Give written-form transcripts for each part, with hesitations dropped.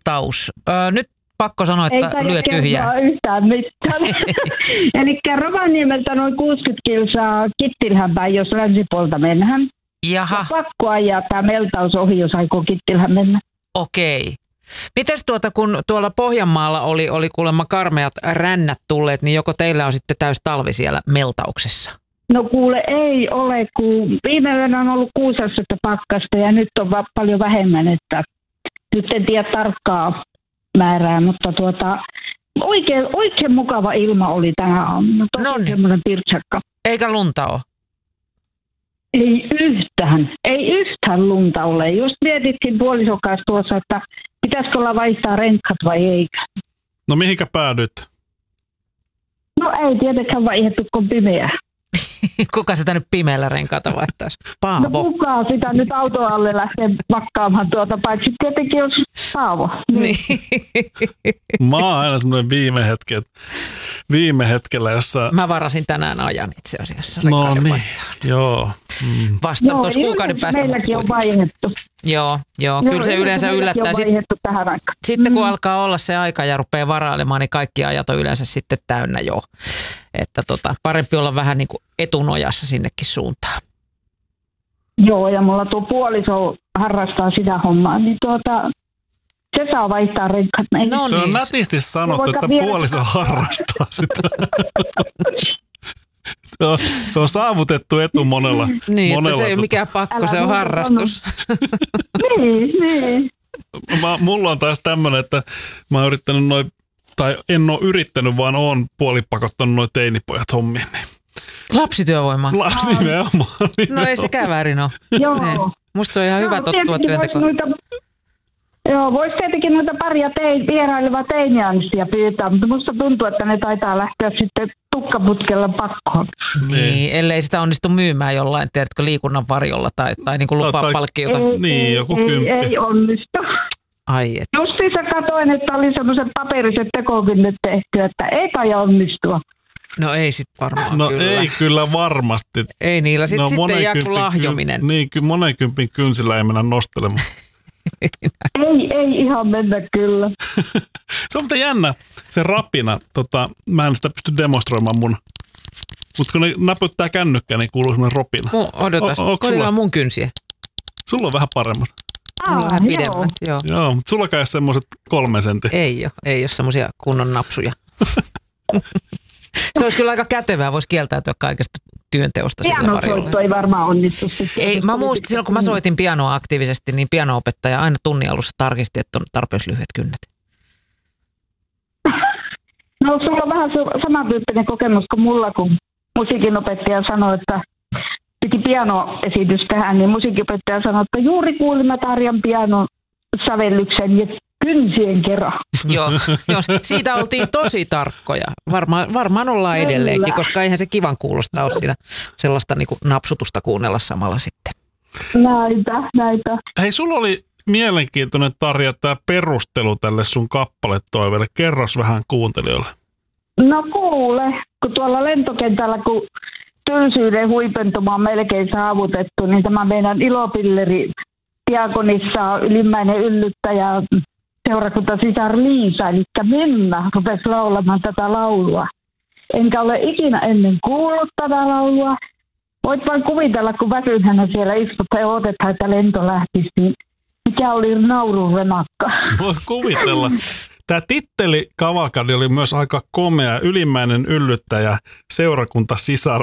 meltaus. Nyt pakko sanoa, että lyö tyhjää. Ei yhtään mitään. Eli Rovaniemeltä noin 60 kilsaa Kittilhän päin, jos länsipuolta mennään. Jaha. Ja pakko ajaa tämä meltaus ohi, jos aikoo Kittilhän mennä. Okei. Mites kun tuolla Pohjanmaalla oli kuulemma karmeat rännät tulleet, niin joko teillä on sitten täys talvi siellä meltauksessa? No kuule, ei ole, kun viime yönä on ollut 6 astetta pakkasta ja nyt on paljon vähemmän, että nyt en tiedä tarkkaa määrää, mutta oikein mukava ilma oli tänä aamuna. Tosi semmoinen pirtsakka. Eikä lunta ole? Ei yhtään lunta ole. Just mietittiin puolisokas tuossa, että pitäisikö olla vaihtaa renkat vai ei. No mihinkä päädyt? No ei tietenkään vaihdettu, kun pimeä. Kuka sitä nyt pimeällä renkaata vaihtaisi? Paavo. No kuka sitä nyt auton alle lähtee vakkaamaan paitsi tietenkin jos Paavo. Niin. Mä oon aina semmoinen viime hetkellä, jossa... Mä varasin tänään ajan itse asiassa. No niin, joo. Vasta tuossa kuukauden päästä. Meilläkin on vaihdettu. Joo, kyllä se yleensä yllättää. Sitten kun alkaa olla se aika ja rupeaa varailemaan, niin kaikki ajat on yleensä sitten täynnä jo. Että parempi olla vähän niin kuin etunojassa sinnekin suuntaan. Joo, ja mulla tuo puoliso harrastaa sitä hommaa, niin se saa vaihtaa renkat. No niin. On nätisti sanottu, että puoliso harrastaa sitä. Se on saavutettu etu monella. Niin, että se ei ole mikään pakko, se on harrastus. Niin. Mulla on taas tämmöinen, että mä oon yrittänyt tai en ole yrittänyt, vaan oon puolipakottanut noi teinipojat hommiin. Niin. Lapsityövoimaa? Nimenomaan. No ei sekään väärin ole. Joo. Musta se on ihan hyvä tottua työntekoon. Joo, voisi tietenkin noita paria vierailevaa teinianssia pyytää, mutta musta tuntuu, että ne taitaa lähteä sitten tukkaputkella pakkoon. Niin, ellei sitä onnistu myymään jollain, tiedätkö, liikunnan varjolla tai niin kuin lupaa palkkiota. Niin, joku 10. Ei onnistu. Ai et. Justiinsa katoin, että oli semmoiset paperiset tekokynnät tehty, että ei kai onnistua. No ei sit varmaan no kyllä. No ei kyllä varmasti. Ei niillä sitten jää kuin lahjominen. Niin, kyllä monenkympin kynsillä ei mennä nostelemaan. Ei ihan mennä kyllä. Se on muuten jännä, se rapina. Mä en sitä pysty demonstroimaan mutta kun ne näpyttää kännykkää, niin kuuluu semmoinen ropina. Odotas, koitetaan mun kynsiä. Sulla on vähän paremmat. Mulla on vähän pidemmät, joo. Joo, mutta sulla kai semmoiset 3 sentin. Ei ole semmoisia kunnon napsuja. Se olisi kyllä aika kätevää, voisi kieltäytyä kaikesta työnteosta sillä varjolla. Pianosoitto ei varmaan onnistu. Ei, mä muistin, silloin kun mä soitin pianoa aktiivisesti, niin piano-opettaja aina tunnin alussa tarkisti, että on tarpeeksi lyhyet kynnet. No sulla on vähän samantyyppinen kokemus kuin mulla, kun musiikinopettaja sanoi, että piti pianoesitys tehdä, niin musiikinopettaja sanoi, että juuri kuulimme Tarjan pianon sävellyksen ja kynsien kerran. Joo, siitä oltiin tosi tarkkoja. Varmaan ollaan edelleenkin, koska eihän se kivan kuulosta ole siinä sellaista niin kuin napsutusta kuunnella samalla sitten. Näitä. Hei, sulla oli mielenkiintoinen, Tarja, tämä perustelu tälle sun kappaletoiveelle. Kerros vähän kuuntelijoille. No kuule, kun tuolla lentokentällä, kun tylsyyden huipentuma on melkein saavutettu, niin tämä meidän ilopilleri diakonissa ylimmäinen yllyttäjä seurakuntasisar Liisa, eli Minna, rupesi laulamaan tätä laulua. Enkä ole ikinä ennen kuullut tätä laulua. Voit vain kuvitella, kun väsynhänä siellä istutta ja odotetaan, että lento lähtisi, niin mikä oli naurun remakka. Voit kuvitella. Tämä titteli Kavalkadi oli myös aika komea, ylimmäinen yllyttäjä, seurakuntasisar.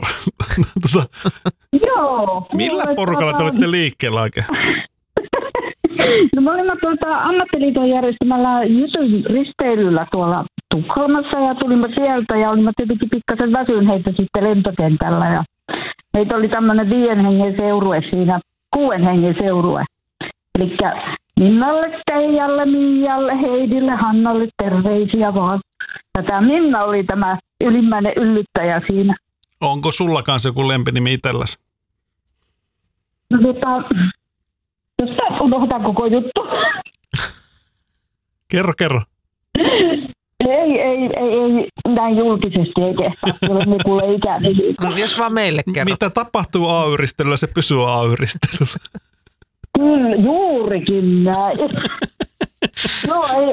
Joo. Millä porukalla te olitte liikkeellä oikein? No me olimme ammattiliiton järjestämällä Jytyn risteilyllä tuolla Tukholmassa ja tulimme sieltä ja olimme tietenkin pikkasen väsyneitä sitten lentokentällä ja meitä oli tämmöinen 5 hengen seurue siinä, 6 hengen seurue. Elikkä Minnalle, Teijalle, Miialle, Heidille, Hannalle terveisiä vaan. Ja tämä Minna oli tämä ylimmäinen yllyttäjä siinä. Onko sulla kanssa joku lempinimi itselläsi? No jos sä unohtaa koko juttu. Kerro. Ei, näin julkisesti ei kehtaa. Ole kuule ikäni. Jos vaan meille kerro. Mitä tapahtuu A-yristelyllä, se pysyy A-yristelyllä. Kyllä, juurikin näin. No